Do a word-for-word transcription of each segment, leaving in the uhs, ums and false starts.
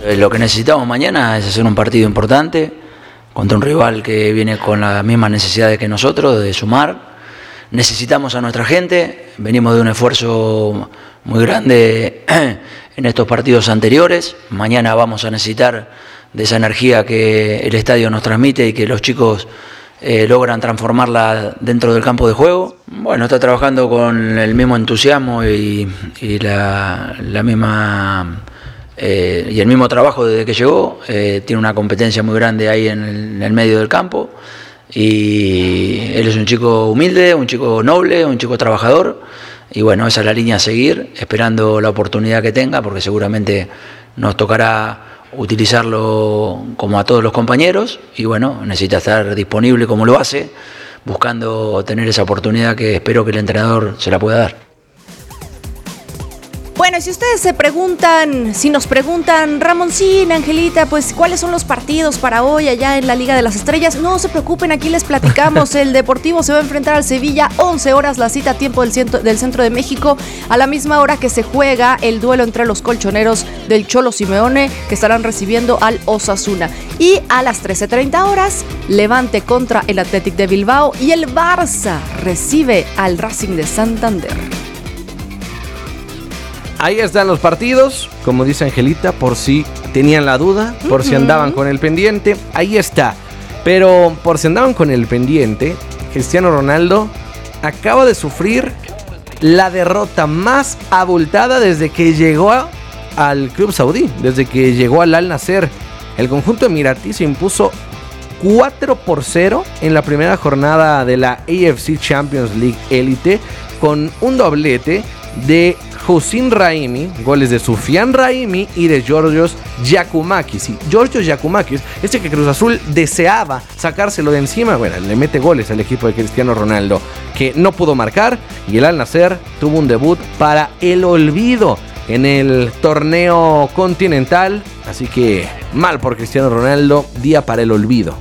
Lo que necesitamos mañana es hacer un partido importante contra un rival que viene con las mismas necesidades que nosotros, de sumar. Necesitamos a nuestra gente, venimos de un esfuerzo muy grande en estos partidos anteriores. Mañana vamos a necesitar de esa energía que el estadio nos transmite y que los chicos eh, logran transformarla dentro del campo de juego. Bueno, está trabajando con el mismo entusiasmo y, y la, la misma... Eh, y el mismo trabajo desde que llegó. Eh, tiene una competencia muy grande ahí en el, en el medio del campo y él es un chico humilde, un chico noble, un chico trabajador y bueno, esa es la línea a seguir, esperando la oportunidad que tenga, porque seguramente nos tocará utilizarlo como a todos los compañeros y bueno, necesita estar disponible como lo hace, buscando tener esa oportunidad que espero que el entrenador se la pueda dar. Bueno, si ustedes se preguntan, si nos preguntan, Ramoncín, Angelita, pues ¿cuáles son los partidos para hoy allá en la Liga de las Estrellas? No se preocupen, aquí les platicamos. El Deportivo se va a enfrentar al Sevilla, once horas la cita, tiempo del centro, del centro de México, a la misma hora que se juega el duelo entre los colchoneros del Cholo Simeone, que estarán recibiendo al Osasuna. Y a las trece treinta horas, Levante contra el Athletic de Bilbao y el Barça recibe al Racing de Santander. Ahí están los partidos, como dice Angelita, por si tenían la duda, por uh-huh. si andaban con el pendiente, ahí está. Pero por si andaban con el pendiente, Cristiano Ronaldo acaba de sufrir la derrota más abultada desde que llegó a, al club saudí, desde que llegó al Al Nassr. El conjunto emiratí se impuso cuatro por cero en la primera jornada de la A F C Champions League Elite con un doblete de Houssine Brahimi, goles de Soufiane Brahimi y de Georgios Giakoumakis. Y Georgios Giakoumakis, este que Cruz Azul deseaba sacárselo de encima, bueno, le mete goles al equipo de Cristiano Ronaldo, que no pudo marcar, y el Al Nassr tuvo un debut para el olvido en el torneo continental. Así que mal por Cristiano Ronaldo, día para el olvido.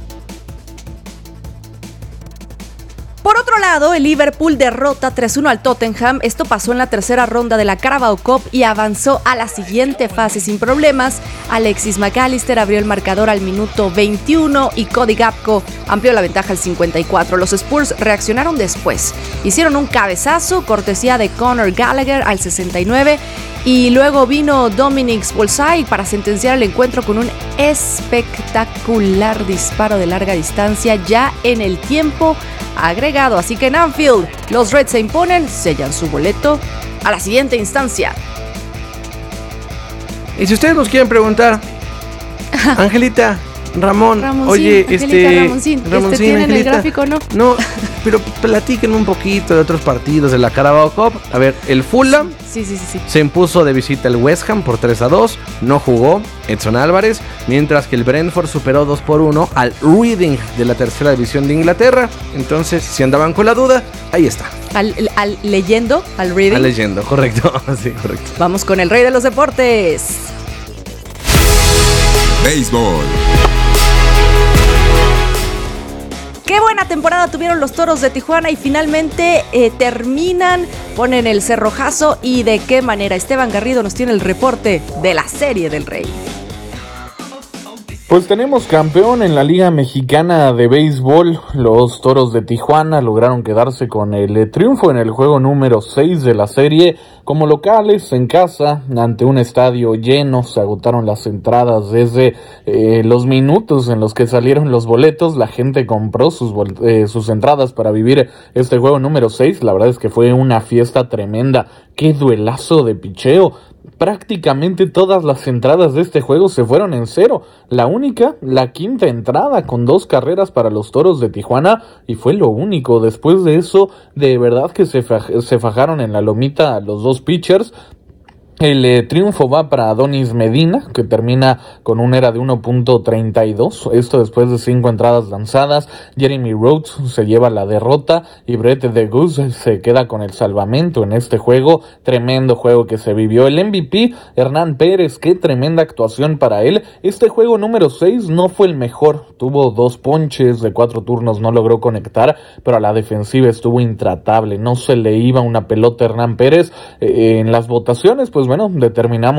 Por otro lado, el Liverpool derrota tres uno al Tottenham. Esto pasó en la tercera ronda de la Carabao Cup y avanzó a la siguiente fase sin problemas. Alexis McAllister abrió el marcador al minuto veintiuno y Cody Gakpo amplió la ventaja al cincuenta y cuatro. Los Spurs reaccionaron después. Hicieron un cabezazo, cortesía de Conor Gallagher al sesenta y nueve. Y luego vino Dominic Szoboszlai para sentenciar el encuentro con un espectacular disparo de larga distancia ya en el tiempo agregado. Así que en Anfield los Reds se imponen, sellan su boleto a la siguiente instancia. Y si ustedes nos quieren preguntar, Angelita, Ramón, Ramoncín, oye, Angelita, este, Ramoncín, Ramoncín, este ¿tienen Angelita, el gráfico, no? No, pero platíquenme un poquito de otros partidos de la Carabao Cup. A ver, el Fulham sí, sí, sí, sí. se impuso de visita al West Ham por tres a dos, no jugó Edson Álvarez, mientras que el Brentford superó dos por uno al Reading de la tercera división de Inglaterra. Entonces, si andaban con la duda, ahí está. Al, al leyendo, al Reading. Al leyendo, correcto, sí, correcto. Vamos con el rey de los deportes. Béisbol. Qué buena temporada tuvieron los Toros de Tijuana y finalmente eh, terminan, ponen el cerrojazo y de qué manera. Esteban Garrido nos tiene el reporte de la Serie del Rey. Pues tenemos campeón en la Liga Mexicana de Béisbol. Los Toros de Tijuana lograron quedarse con el triunfo en el juego número seis de la serie. Como locales, en casa, ante un estadio lleno, se agotaron las entradas desde eh, los minutos en los que salieron los boletos. La gente compró sus, eh, sus entradas para vivir este juego número seis. La verdad es que fue una fiesta tremenda. ¡Qué duelazo de picheo! Prácticamente todas las entradas de este juego se fueron en cero. La única, la quinta entrada con dos carreras para los Toros de Tijuana y fue lo único. Después de eso, de verdad que se, faj- se fajaron en la lomita los dos pitchers. El eh, triunfo va para Adonis Medina, que termina con un era de uno punto treinta y dos. Esto después de cinco entradas lanzadas. Jeremy Rhodes se lleva la derrota y Brett DeGusse se queda con el salvamento en este juego. Tremendo juego que se vivió. El M V P, Hernán Pérez, qué tremenda actuación para él. Este juego número seis no fue el mejor. Tuvo dos ponches de cuatro turnos, no logró conectar, pero a la defensiva estuvo intratable. No se le iba una pelota a Hernán Pérez. Eh, en las votaciones, pues bueno, determinamos